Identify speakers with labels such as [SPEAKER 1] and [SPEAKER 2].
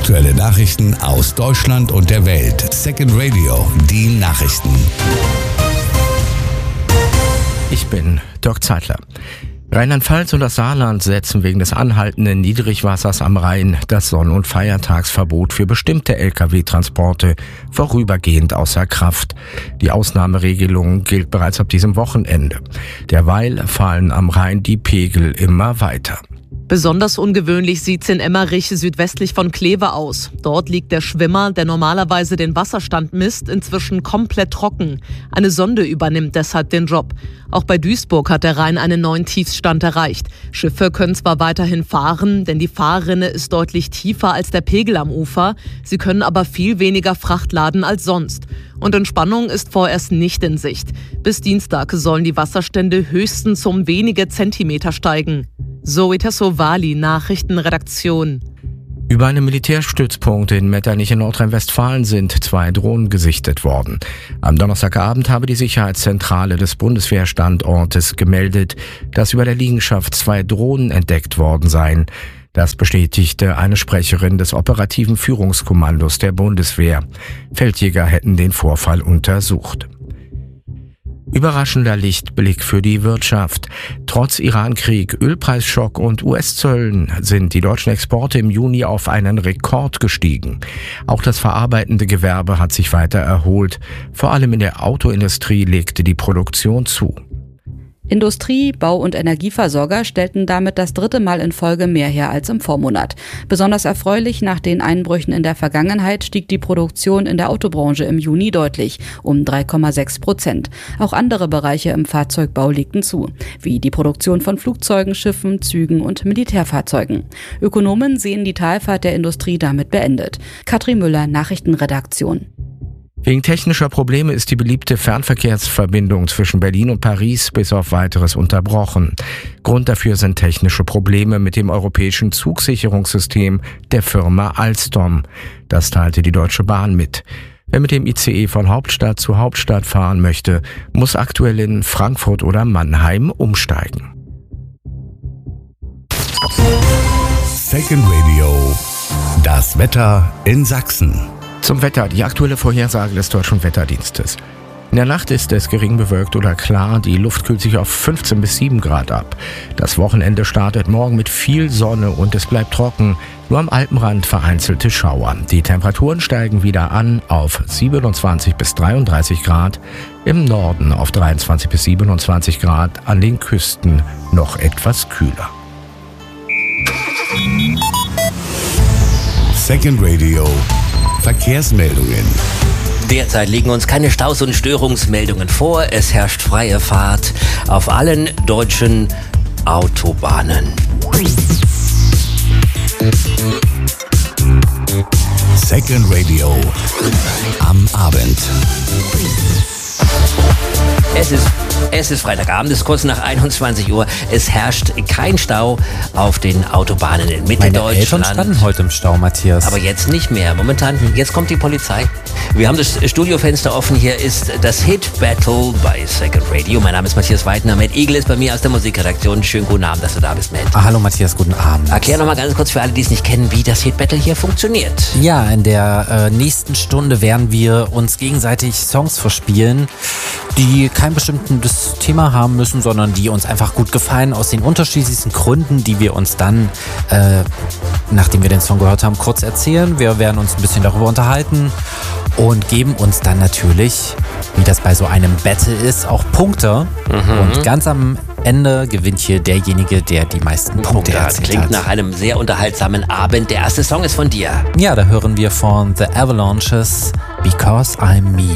[SPEAKER 1] Aktuelle Nachrichten aus Deutschland und der Welt. Second Radio, die Nachrichten.
[SPEAKER 2] Ich bin Dirk Zeitler. Rheinland-Pfalz und das Saarland setzen wegen des anhaltenden Niedrigwassers am Rhein das Sonn- und Feiertagsverbot für bestimmte Lkw-Transporte vorübergehend außer Kraft. Die Ausnahmeregelung gilt bereits ab diesem Wochenende. Derweil fallen am Rhein die Pegel immer weiter.
[SPEAKER 3] Besonders ungewöhnlich sieht's in Emmerich südwestlich von Kleve aus. Dort liegt der Schwimmer, der normalerweise den Wasserstand misst, inzwischen komplett trocken. Eine Sonde übernimmt deshalb den Job. Auch bei Duisburg hat der Rhein einen neuen Tiefstand erreicht. Schiffe können zwar weiterhin fahren, denn die Fahrrinne ist deutlich tiefer als der Pegel am Ufer. Sie können aber viel weniger Fracht laden als sonst. Und Entspannung ist vorerst nicht in Sicht. Bis Dienstag sollen die Wasserstände höchstens um wenige Zentimeter steigen. Zoe Tassovali, Nachrichtenredaktion.
[SPEAKER 2] Über einem Militärstützpunkt in Metternich in Nordrhein-Westfalen sind 2 Drohnen gesichtet worden. Am Donnerstagabend habe die Sicherheitszentrale des Bundeswehrstandortes gemeldet, dass über der Liegenschaft 2 Drohnen entdeckt worden seien. Das bestätigte eine Sprecherin des operativen Führungskommandos der Bundeswehr. Feldjäger hätten den Vorfall untersucht. Überraschender Lichtblick für die Wirtschaft. Trotz Iran-Krieg, Ölpreisschock und US-Zöllen sind die deutschen Exporte im Juni auf einen Rekord gestiegen. Auch das verarbeitende Gewerbe hat sich weiter erholt. Vor allem in der Autoindustrie legte die Produktion zu.
[SPEAKER 4] Industrie, Bau- und Energieversorger stellten damit das 3. Mal in Folge mehr her als im Vormonat. Besonders erfreulich, nach den Einbrüchen in der Vergangenheit stieg die Produktion in der Autobranche im Juni deutlich, um 3,6%. Auch andere Bereiche im Fahrzeugbau legten zu, wie die Produktion von Flugzeugen, Schiffen, Zügen und Militärfahrzeugen. Ökonomen sehen die Talfahrt der Industrie damit beendet. Katrin Müller, Nachrichtenredaktion.
[SPEAKER 2] Wegen technischer Probleme ist die beliebte Fernverkehrsverbindung zwischen Berlin und Paris bis auf Weiteres unterbrochen. Grund dafür sind technische Probleme mit dem europäischen Zugsicherungssystem der Firma Alstom. Das teilte die Deutsche Bahn mit. Wer mit dem ICE von Hauptstadt zu Hauptstadt fahren möchte, muss aktuell in Frankfurt oder Mannheim umsteigen.
[SPEAKER 1] Second Radio, das Wetter in Sachsen.
[SPEAKER 2] Zum Wetter, die aktuelle Vorhersage des Deutschen Wetterdienstes. In der Nacht ist es gering bewölkt oder klar, die Luft kühlt sich auf 15 bis 7 Grad ab. Das Wochenende startet morgen mit viel Sonne und es bleibt trocken, nur am Alpenrand vereinzelte Schauer. Die Temperaturen steigen wieder an auf 27 bis 33 Grad, im Norden auf 23 bis 27 Grad, an den Küsten noch etwas kühler.
[SPEAKER 1] Second Radio, Verkehrsmeldungen.
[SPEAKER 5] Derzeit liegen uns keine Staus- und Störungsmeldungen vor. Es herrscht freie Fahrt auf allen deutschen Autobahnen.
[SPEAKER 1] Second Radio am Abend.
[SPEAKER 5] Es ist Freitagabend, es ist kurz nach 21 Uhr. Es herrscht kein Stau auf den Autobahnen in Mitteldeutschland.
[SPEAKER 6] Meine Eltern standen heute im Stau, Matthias.
[SPEAKER 5] Aber jetzt nicht mehr. Momentan, jetzt kommt die Polizei. Wir haben das Studiofenster offen. Hier ist das Hit Battle bei Second Radio. Mein Name ist Matthias Weidner. Matt Igel ist bei mir aus der Musikredaktion. Schönen guten Abend, dass du da bist, Matt.
[SPEAKER 6] Hallo Matthias, guten Abend.
[SPEAKER 5] Erklär nochmal ganz kurz für alle, die es nicht kennen, wie das Hit Battle hier funktioniert.
[SPEAKER 6] Ja, in der nächsten Stunde werden wir uns gegenseitig Songs verspielen, die kein bestimmtes Thema haben müssen, sondern die uns einfach gut gefallen, aus den unterschiedlichsten Gründen, die wir uns dann, nachdem wir den Song gehört haben, kurz erzählen. Wir werden uns ein bisschen darüber unterhalten und geben uns dann natürlich, wie das bei so einem Battle ist, auch Punkte. Und ganz am Ende gewinnt hier derjenige, der die meisten Punkte erzielt
[SPEAKER 5] Klingt
[SPEAKER 6] hat.
[SPEAKER 5] nach einem sehr unterhaltsamen Abend. Der erste Song ist von dir.
[SPEAKER 6] Ja, da hören wir von The Avalanches Because I'm Me.